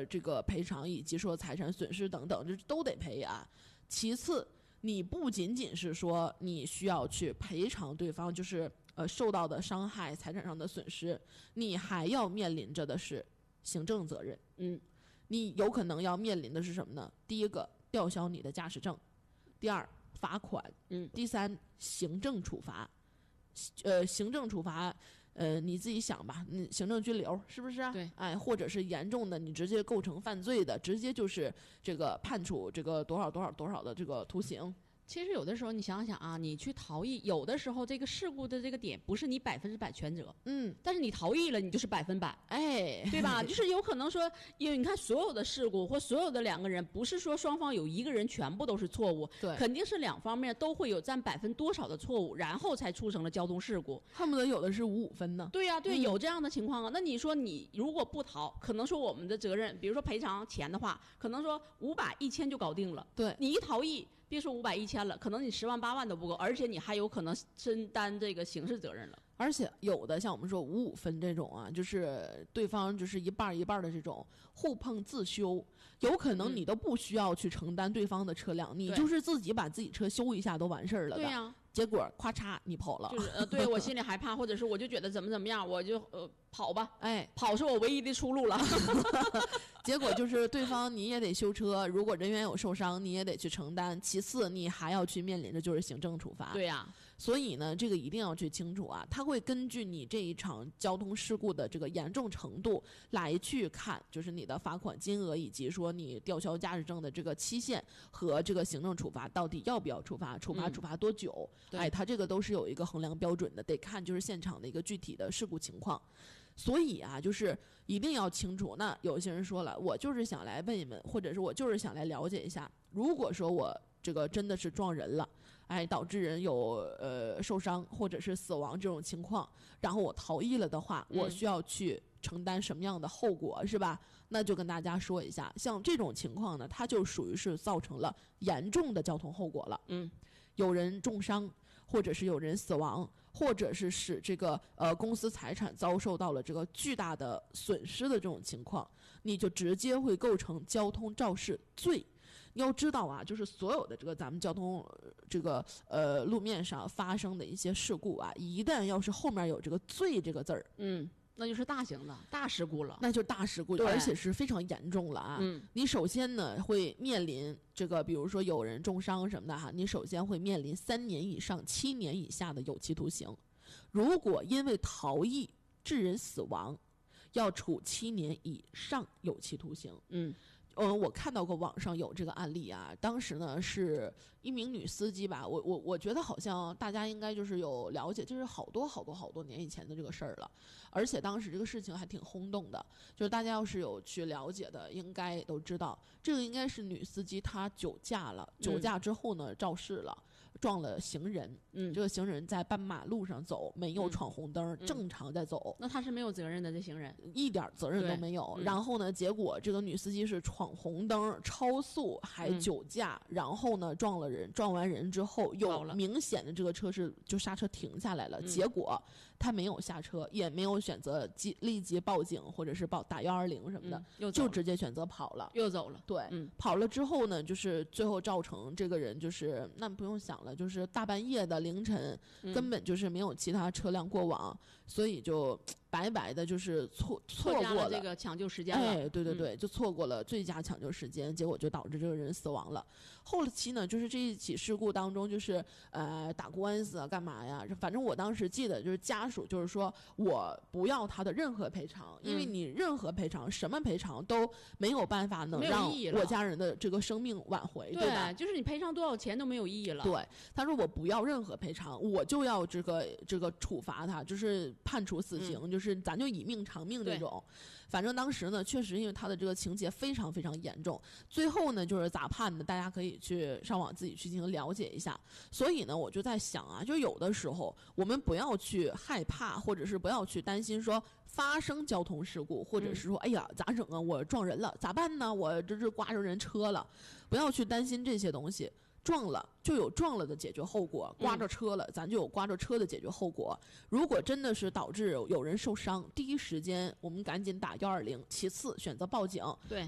的这个赔偿，以及说财产损失等等，这都得赔啊。其次，你不仅仅是说你需要去赔偿对方，就是受到的伤害、财产上的损失，你还要面临着的是行政责任。你有可能要面临的是什么呢？第一个，吊销你的驾驶证；第二，罚款；第三，行政处罚。行政处罚，你自己想吧，行政拘留是不是啊？ 对， 哎，或者是严重的，你直接构成犯罪的，直接就是这个判处这个多少多少多少的这个徒刑。 其实有的时候你想想啊，你去逃逸，有的时候这个事故的这个点不是你100%全责，但是你逃逸了，你就是100%， 哎， 对吧？就是有可能说，因为你看所有的事故或所有的两个人，不是说双方有一个人全部都是错误， 对， 肯定是两方面都会有占多少的错误，然后才促成了交通事故， 恨不得有的是5-5分呢。 对呀，对，有这样的情况啊。那你说你如果不逃，可能说我们的责任，比如说赔偿钱的话，可能说500、1000就搞定了。 对， 你一逃逸，别说500、1000了，可能你10万、8万都不够，而且你还有可能承担这个刑事责任了。 而且有的像我们说5-5分这种啊，就是对方就是一半一半的这种互碰自修，有可能你都不需要去承担对方的车辆，你就是自己把自己车修一下都完事儿了的。 对呀， 结果咔嚓你跑了， 就是对我心里害怕，或者是我就觉得怎么样，我就跑吧， 哎， 跑是我唯一的出路了。 结果就是对方你也得修车，如果人员有受伤你也得去承担，其次你还要去面临着就是行政处罚。 对呀， 所以呢这个一定要去清楚啊，他会根据你这一场交通事故的这个严重程度来去看，就是你的罚款金额以及说你吊销驾驶证的这个期限和这个行政处罚到底要不要处罚多久。哎，他这个都是有一个衡量标准的，得看就是现场的一个具体的事故情况。所以啊，就是一定要清楚。那有些人说了，我就是想来问一问，或者是我就是想来了解一下，如果说我这个真的是撞人了，哎，导致人有受伤或者是死亡这种情况，然后我逃逸了的话，我需要去承担什么样的后果，是吧？那就跟大家说一下，像这种情况呢，它就属于是造成了严重的交通后果了。有人重伤，或者是有人死亡，或者是使这个公司财产遭受到了这个巨大的损失的这种情况，你就直接会构成交通肇事罪。你要知道啊，就是所有的这个咱们交通这个路面上发生的一些事故啊，一旦要是后面有这个罪这个字儿， 那就是大型的大事故了， 那就大事故，而且是非常严重了啊。你首先呢会面临这个，比如说有人重伤什么的哈，你首先会面临3年以上7年以下的有期徒刑。如果因为逃逸致人死亡，要处7年以上有期徒刑。我看到过网上有这个案例啊，当时呢是一名女司机吧，我觉得好像大家应该就是有了解，这是好多年以前的这个事儿了，而且当时这个事情还挺轰动的，就是大家要是有去了解的，应该都知道，这个应该是女司机她酒驾了，酒驾之后呢肇事了，撞了行人，这个行人在斑马路上走，没有闯红灯，正常在走， 那他是没有责任的，这行人一点责任都没有。然后呢，结果这个女司机是闯红灯、超速还酒驾，然后呢撞了人，撞完人之后有明显的这个车是就刹车停下来了，结果她没有下车，也没有选择立即报警或者是打120什么的，就直接选择跑了， 又走了。 对，跑了之后呢，就是最后造成这个人就是那不用想了，就是大半夜的凌晨，根本就是没有其他车辆过往，所以就白白的就是错过了这个抢救时间了。 哎，对，就错过了最佳抢救时间，结果就导致这个人死亡了。后期呢，就是这一起事故当中，就是打官司啊，干嘛呀？反正我当时记得就是家属就是说我不要他的任何赔偿，因为你任何赔偿什么赔偿都没有办法能让我家人的这个生命挽回，对吧？ 就是你赔偿多少钱都没有意义了。 对，他说我不要任何赔偿，我就要这个处罚他，就是判处死刑，就是咱就以命偿命这种。反正当时呢，确实因为他的这个情节非常非常严重，最后呢就是咋判的，大家可以去上网自己去进行了解一下。所以呢，我就在想啊，就有的时候我们不要去害怕，或者是不要去担心说发生交通事故，或者是说哎呀咋整啊，我撞人了咋办呢，我这刮着人车了，不要去担心这些东西。撞了就有撞了的解决后果，刮着车了，咱就有刮着车的解决后果。如果真的是导致有人受伤，第一时间我们赶紧打120，其次选择报警。 对，